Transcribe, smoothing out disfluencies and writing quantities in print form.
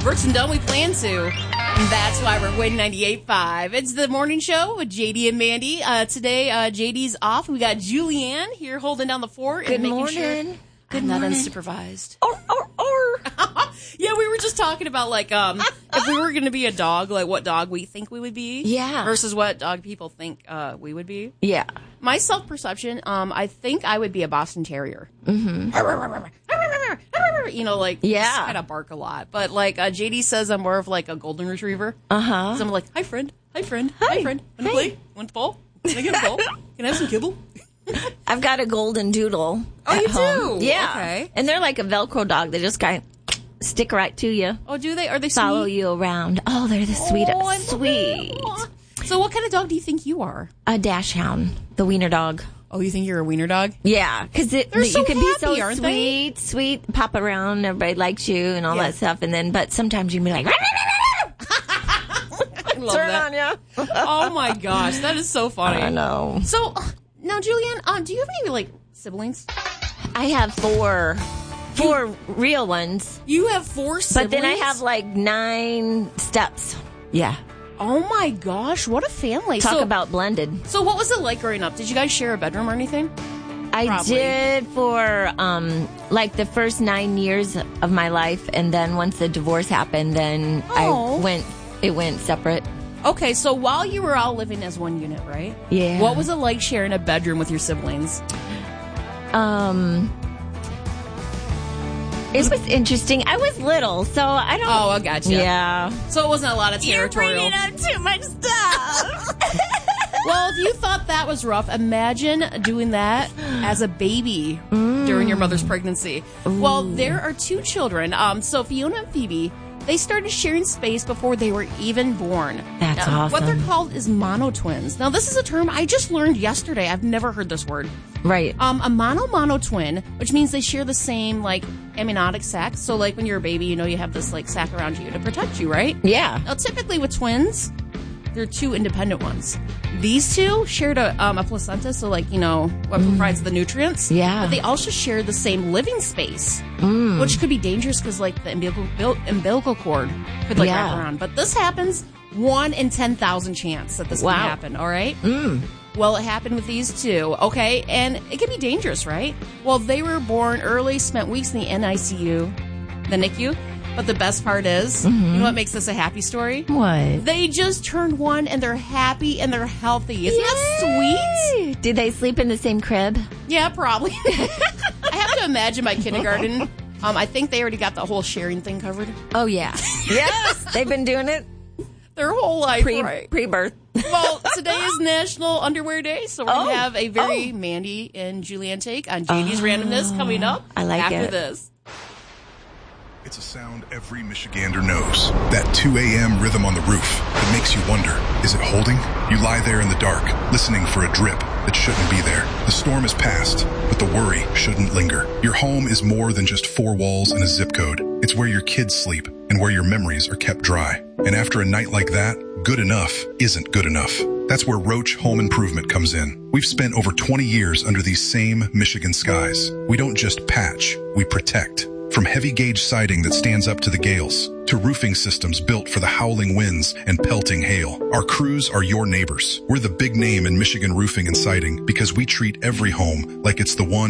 Brooks and Dunn, we plan to. And that's why we're winning 98.5. It's the morning show with JD and Mandy. Today, JD's off. We got Julianne here holding down the fort. Good and making morning. Sure Good I'm morning. not unsupervised. Or. Yeah, we were just talking about, like, if we were going to be a dog, like, what dog we think we would be. Yeah. Versus what dog people think we would be. Yeah. My self-perception, I think I would be a Boston Terrier. Mm-hmm. You know, like, yeah, kind of bark a lot. But, like, JD says I'm more of, like, a golden retriever. Uh-huh. So I'm like, hi, friend. Hi, friend. Hi, friend. Want to play? Want to ball? Can I get a ball? Can I have some kibble? I've got a golden doodle. Oh, you home. do? Yeah. Okay. And they're like a Velcro dog. They just kind of stick right to you. Oh, do they? Are they Follow sweet? you around. Oh, they're the sweetest. Sweet. So what kind of dog do you think you are? A dashhound. The wiener dog. Oh, you think you're a wiener dog? Yeah, because so you can be so happy, aren't they? sweet, pop around, everybody likes you and all that stuff, and then, but sometimes you can be like, I love turn that. on you. Oh my gosh, that is so funny. I know. So now, Julianne, do you have any like siblings? I have four real ones, You have 4 siblings, but then I have like 9 steps. Yeah. Oh my gosh, what a family! Talk about blended. So what was it like growing up? Did you guys share a bedroom or anything? I Probably. did for like the first 9 years of my life, and then once the divorce happened, then it went separate. Okay, so while you were all living as one unit, right? Yeah. What was it like sharing a bedroom with your siblings? It was interesting. I was little, so I don't. Oh, I gotcha. Yeah. So it wasn't a lot of territorial. You're bringing up too much stuff. Well, if you thought that was rough, imagine doing that as a baby during your mother's pregnancy. Ooh. Well, there are 2 children. So Fiona and Phoebe, they started sharing space before they were even born. That's awesome. What they're called is monotwins. Now, this is a term I just learned yesterday. I've never heard this word. Right. A mono twin, which means they share the same, like, amniotic sac. So, like, when you're a baby, you know you have this, like, sac around you to protect you, right? Yeah. Now, typically with twins, they're 2 independent ones. These 2 shared a placenta, so, like, you know, what provides the nutrients. Yeah. But they also share the same living space, which could be dangerous because, like, the umbilical cord could, like, wrap around. But this happens 1 in 10,000 chance that this can happen, all right? Well, it happened with these 2, okay? And it can be dangerous, right? Well, they were born early, spent weeks in the NICU, the NICU. But the best part is, you know what makes this a happy story? What? They just turned 1 and they're happy and they're healthy. Isn't that sweet? Did they sleep in the same crib? Yeah, probably. I have to imagine by kindergarten. I think they already got the whole sharing thing covered. Oh, yeah. Yes, they've been doing it their whole life, right? Pre-birth. Well, today is National Underwear Day, so we're going to have a very Mandy and Julianne take on JD's randomness coming up I like after it. this. It's a sound every Michigander knows. That 2 a.m. rhythm on the roof that makes you wonder, is it holding? You lie there in the dark, listening for a drip that shouldn't be there. The storm is past, but the worry shouldn't linger. Your home is more than just 4 walls and a zip code. It's where your kids sleep and where your memories are kept dry. And after a night like that, good enough isn't good enough. That's where Roach Home Improvement comes in. We've spent over 20 years under these same Michigan skies. We don't just patch, we protect. From heavy gauge siding that stands up to the gales, to roofing systems built for the howling winds and pelting hail. Our crews are your neighbors. We're the big name in Michigan roofing and siding because we treat every home like it's the one